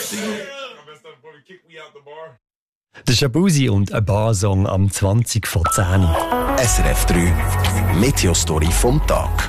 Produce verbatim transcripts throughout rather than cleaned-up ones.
Der Shabuzi und ein Barsong am zwanzig vor zehn. S R F drei Meteostory vom Tag.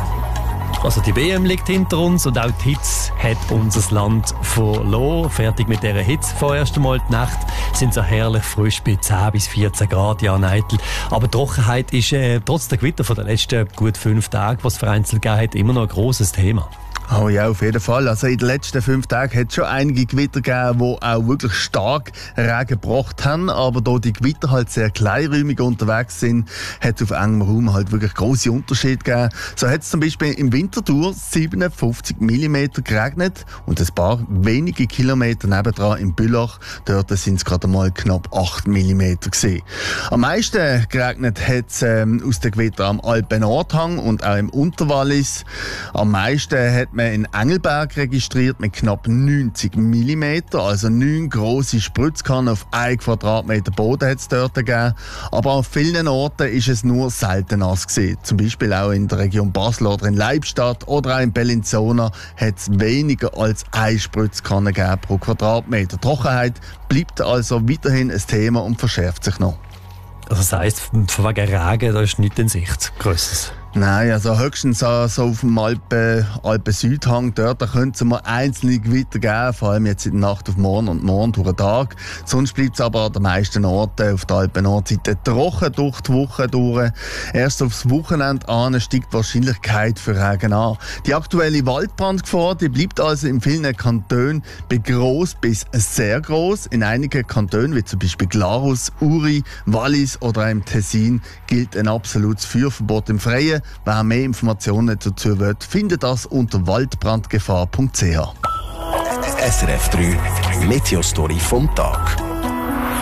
Also die W M liegt hinter uns und auch die Hitze hat unser Land verloren. Fertig mit dieser Hitze. Vorerst einmal die Nacht sind so herrlich frisch bei zehn bis vierzehn Grad, ja Neitel. Aber die Trockenheit ist äh, trotz der Gewitter von den letzten gut fünf Tagen, was es vereinzelt gegeben hat, immer noch ein grosses Thema. Oh ja, auf jeden Fall. Also in den letzten fünf Tagen hat es schon einige Gewitter gegeben, die auch wirklich stark Regen gebracht haben. Aber da die Gewitter halt sehr kleinräumig unterwegs sind, hat es auf engem Raum halt wirklich grosse Unterschiede gegeben. So hat es zum Beispiel im Winterthur siebenundfünfzig Millimeter geregnet und ein paar wenige Kilometer nebendran in Bülach, dort sind es gerade mal knapp acht Millimeter gewesen. Am meisten geregnet hat es ähm, aus den Gewitter am Alpen-Nordhang und auch im Unterwallis. Am meisten hat man in Engelberg registriert mit knapp neunzig Millimeter, also neun grosse Spritzkannen auf ein Quadratmeter Boden hat es dort gegeben. Aber an vielen Orten ist es nur selten nass gewesen. Zum Beispiel auch in der Region Basel oder in Leibstadt oder auch in Bellinzona hat es weniger als eine Spritzkanne gegeben pro Quadratmeter. Trockenheit bleibt also weiterhin ein Thema und verschärft sich noch. Also das heisst, von wegen Regen, da ist nichts in Sicht. Grösses. Nein, also höchstens so, so auf dem Alpen, Alpen-Südhang, dort da könnte es mal einzelne Gewitter geben, vor allem jetzt in der Nacht auf morgen und morgen durch den Tag. Sonst bleibt es aber an den meisten Orten auf der Alpen-Nordseite trocken durch die Woche durch. Erst aufs Wochenende an steigt die Wahrscheinlichkeit für Regen an. Die aktuelle Waldbrandgefahr, die bleibt also in vielen Kantonen bei gross bis sehr gross. In einigen Kantonen, wie zum Beispiel Glarus, Uri, Wallis oder auch im Tessin, gilt ein absolutes Feuerverbot im Freien. Wer mehr Informationen dazu will, findet das unter waldbrandgefahr punkt c h. S R F drei Meteostory vom Tag.